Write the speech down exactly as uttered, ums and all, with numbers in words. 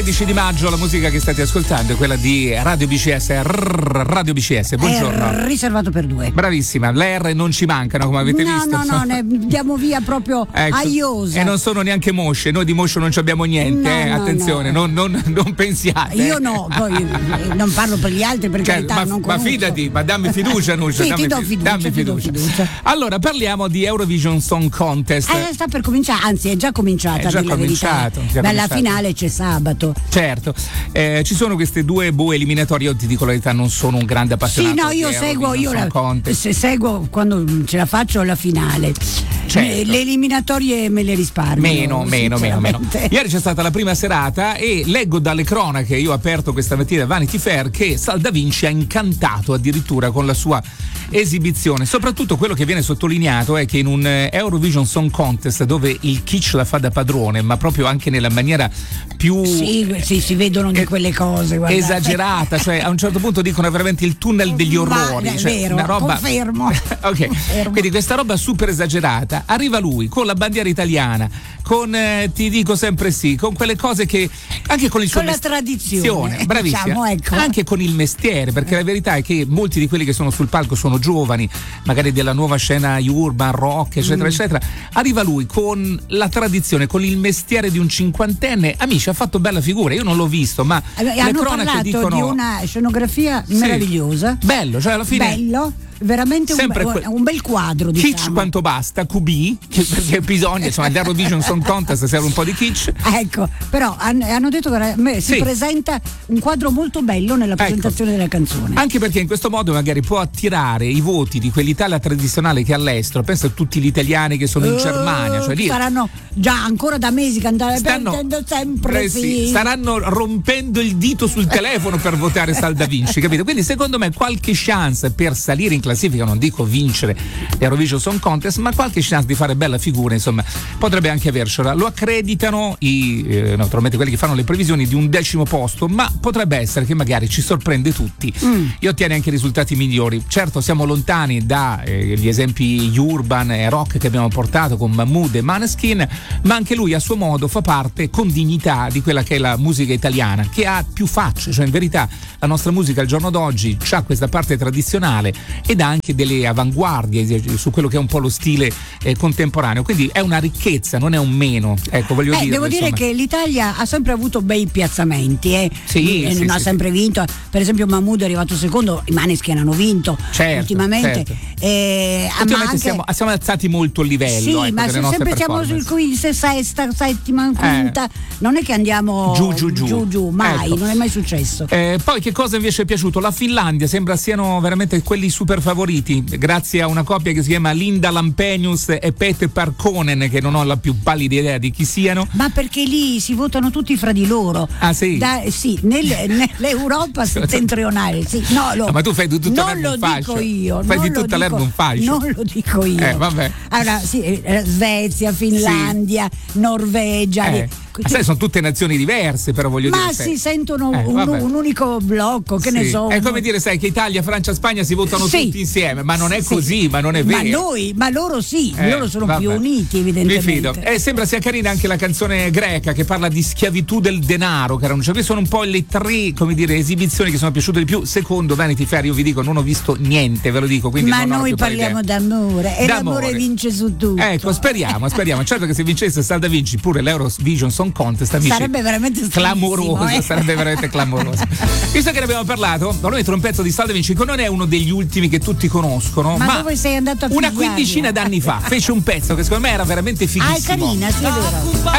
tredici di maggio la musica che state ascoltando è quella di Radio B C S. Radio B C S, buongiorno. È riservato per due. Bravissima, le R non ci mancano come avete no, visto. No, no, no, ne diamo via proprio ecco. a iosa. E non sono neanche mosce, noi di moscio non ci abbiamo niente, no, eh. no, attenzione, no. Non, non, non pensiate. Io no, poi non parlo per gli altri per cioè, carità, ma, non ma conosco. fidati, ma dammi fiducia, Nuscia. Sì, dammi, ti do fiducia, dammi ti fiducia. do fiducia. Allora, parliamo di Eurovision Song Contest. Eh, sta per cominciare, anzi è già cominciata. È già cominciato. Già Dalla cominciato. finale c'è sabato. Certo, eh, ci sono queste due boh eliminatorie. Io ti dico la verità, non sono un grande appassionato. Sì, no, io di seguo, io la, Contest. se seguo quando ce la faccio la finale. Certo. Le eliminatorie me le risparmio. Meno, meno, meno, meno. Ieri c'è stata la prima serata e leggo dalle cronache, io ho aperto questa mattina Vanity Fair, che Sal Da Vinci ha incantato addirittura con la sua esibizione. Soprattutto quello che viene sottolineato è che in un Eurovision Song Contest dove il kitsch la fa da padrone, ma proprio anche nella maniera più sì, sì, si vedono di quelle cose, guardate. Esagerata, cioè a un certo punto dicono veramente il tunnel degli orrori. Ma, è cioè, vero, una roba... confermo. Ok, confermo. Quindi questa roba super esagerata. Arriva lui con la bandiera italiana, con eh, ti dico sempre sì, con quelle cose che anche con il suo con la mest- tradizione, bravissima, diciamo, ecco. Anche con il mestiere, perché la verità è che molti di quelli che sono sul palco sono giovani, magari della nuova scena urban, rock, eccetera, mm. eccetera. Arriva lui con la tradizione, con il mestiere di un cinquantenne. Amici, ha fatto bella figura, io non l'ho visto, ma allora, le hanno cronache parlato dicono di una scenografia sì. meravigliosa. Bello, cioè alla fine bello. Veramente un, be- que- un bel quadro, diciamo. Kitsch quanto basta, Q B, perché bisogna, insomma, l'Eurovision Song Contest serve un po' di kitsch. Ecco, però hanno, hanno detto che me, si sì. presenta un quadro molto bello nella presentazione ecco. della canzone. Anche perché in questo modo magari può attirare i voti di quell'Italia tradizionale che è all'estero. Pensa a tutti gli italiani che sono in uh, Germania. Cioè lì saranno già ancora da mesi che andare perdendo sempre eh, sì. sì, staranno rompendo il dito sul telefono per votare Sal Da Vinci, capito? Quindi secondo me qualche chance per salire in classifica, non dico vincere l'Eurovision Song Contest, ma qualche chance di fare bella figura, insomma, potrebbe anche avercela. Lo accreditano i eh, naturalmente quelli che fanno le previsioni di un decimo posto, ma potrebbe essere che magari ci sorprende tutti mm. e ottiene anche risultati migliori. Certo, siamo lontani dagli eh, esempi urban e rock che abbiamo portato con Mahmood e Maneskin, ma anche lui a suo modo fa parte con dignità di quella che è la musica italiana, che ha più facce, cioè in verità la nostra musica al giorno d'oggi ha questa parte tradizionale ed ha anche delle avanguardie su quello che è un po' lo stile eh, contemporaneo, quindi è una ricchezza, non è un meno, ecco, voglio eh, dire. Devo dire che l'Italia ha sempre avuto bei piazzamenti, eh. sì, e sì, non sì, ha sempre sì. vinto, per esempio Mahmood è arrivato secondo, i Maneskin hanno vinto certo, ultimamente. Certo. Eh, ultimamente anche... siamo, siamo alzati molto il livello. Sì, ecco, ma se sempre siamo sul qui, se sesta, settima, quinta, eh. non è che andiamo giù giù giù, giù, giù mai, ecco. non è mai successo. Eh, poi che cosa invece è piaciuto? La Finlandia sembra siano veramente quelli super favoriti, grazie a una coppia che si chiama Linda Lampenius e Pete Parkkonen, che non ho la più pallida idea di chi siano. Ma perché lì si votano tutti fra di loro? Ah sì? Da, sì, nel, nell'Europa settentrionale, sì. No, lo, no, ma tu fai di tutta non l'erba un fascio. Dico io, fai non di tutta l'erba un fascio. Non lo dico io. Eh, vabbè. Allora, sì, Svezia, Finlandia, sì. Norvegia. Eh. Ma sai, sono tutte nazioni diverse, però voglio ma dire. Ma si sai. sentono eh, un, un unico blocco, che sì. ne so. È come dire, sai, che Italia, Francia, Spagna si votano sì. tutti insieme, ma non è sì. così, ma non è vero. Ma noi, ma loro sì, eh, loro sono vabbè. più uniti, evidentemente. Mi fido. E eh, sembra sia carina anche la canzone greca che parla di schiavitù del denaro, caro. Cioè, queste sono un po' le tre, come dire, esibizioni che sono piaciute di più. Secondo Vanity Fair, io vi dico, non ho visto niente, ve lo dico. Quindi ma non noi parliamo d'amore e d'amore. l'amore vince su tutto. Ecco, speriamo, speriamo. Certo che se vincesse Sal Da Vinci pure l'Eurovision Song Contest, amici, sarebbe veramente clamoroso, eh? sarebbe veramente clamoroso. Visto che ne abbiamo parlato, volevo mettere un pezzo di Sal Da Vinci che non è uno degli ultimi che tutti conoscono, ma, ma dove sei andato a una pigliarlo? quindicina d'anni fa fece un pezzo che secondo me era veramente fighissimo. Ah, è carina, sì, è vero.